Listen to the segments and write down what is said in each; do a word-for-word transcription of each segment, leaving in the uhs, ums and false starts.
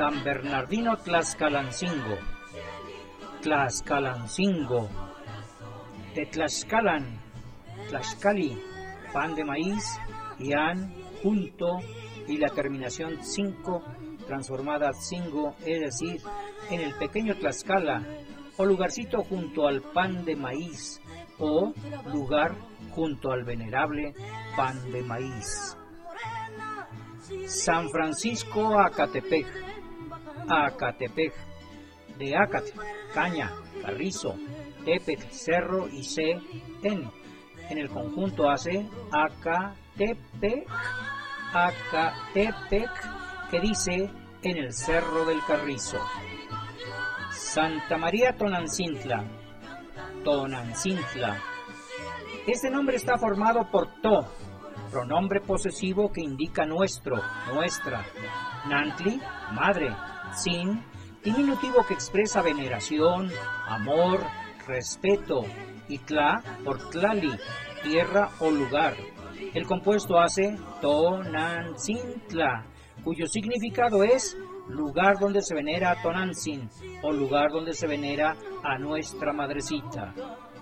San Bernardino Tlaxcalancingo, Tlaxcalancingo, de Tlaxcalan, Tlaxcali, pan de maíz, y an, junto, y la terminación cinco, transformada a cingo, es decir, en el pequeño Tlaxcala, o lugarcito junto al pan de maíz, o lugar junto al venerable pan de maíz. San Francisco Acatepec, Acatepec, de Acat, caña, carrizo, Tepec, cerro, y C, ten. En el conjunto hace Acatepec, Acatepec, que dice en el cerro del Carrizo. Santa María Tonancintla, Tonancintla. Este nombre está formado por to, pronombre posesivo que indica nuestro, nuestra. Nantli, madre. Sin, diminutivo que expresa veneración, amor, respeto. Y tla, por tlali, tierra o lugar. El compuesto hace Tonancintla, cuyo significado es lugar donde se venera a Tonantzin, o lugar donde se venera a nuestra madrecita.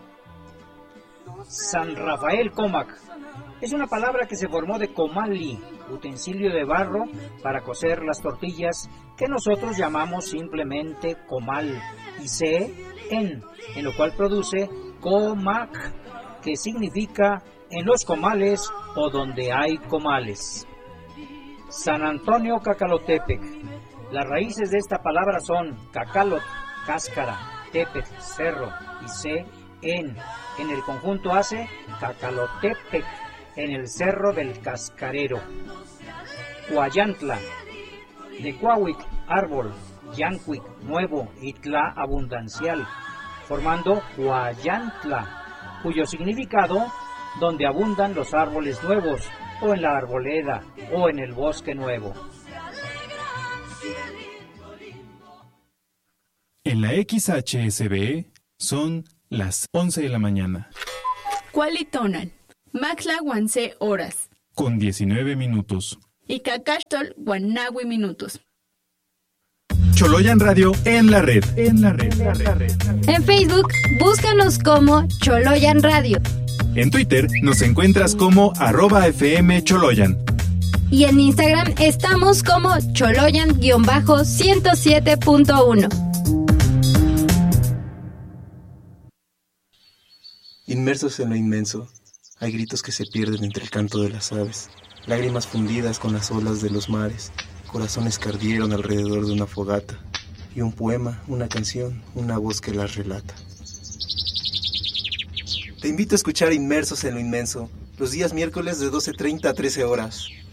San Rafael Comac es una palabra que se formó de comali, utensilio de barro para cocer las tortillas, que nosotros llamamos simplemente comal, y se en, en lo cual produce comac, que significa en los comales o donde hay comales. San Antonio Cacalotepec. Las raíces de esta palabra son cacalot, cáscara, tepec, cerro, y se, en. En el conjunto hace Cacalotepec, en el cerro del cascarero. Cuayantla, de Cuahuic, árbol, Yancuic, nuevo, y tla, abundancial, formando Cuayantla, cuyo significado, donde abundan los árboles nuevos, o en la arboleda, o en el bosque nuevo. En la X H S B son las once de la mañana. Cualitonan, Maxla Guanse horas. Con diecinueve minutos. Y Cacastol Guanawi minutos. Choloyan Radio en la red. En la red. En la red. En Facebook, búscanos como Choloyan Radio. En Twitter nos encuentras como arroba F M Choloyan. Y en Instagram estamos como Choloyan ciento siete punto uno. Inmersos en lo inmenso, hay gritos que se pierden entre el canto de las aves, lágrimas fundidas con las olas de los mares, corazones que ardieron alrededor de una fogata, y un poema, una canción, una voz que las relata. Te invito a escuchar Inmersos en lo inmenso, los días miércoles de doce treinta a trece horas,